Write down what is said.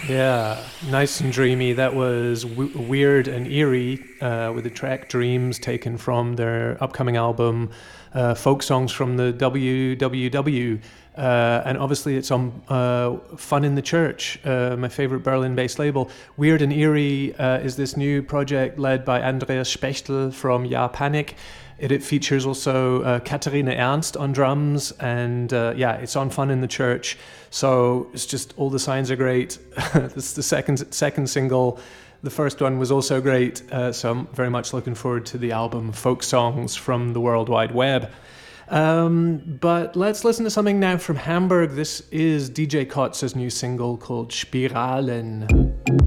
Yeah, nice and dreamy. That was Weird and Eerie with the track Dreams taken from their upcoming album, Folk Songs from the WWW. And obviously it's on Fun in the Church, my favorite Berlin-based label. Weird and Eerie is this new project led by Andreas Spechtel from Ja Panic. It features also Katharina Ernst on drums, and it's on Fun in the Church. So it's just all the signs are great. This is the second single. The first one was also great, so I'm very much looking forward to the album Folk Songs from the World Wide Web. But let's listen to something now from Hamburg. This is DJ Kotz's new single called Spiralen.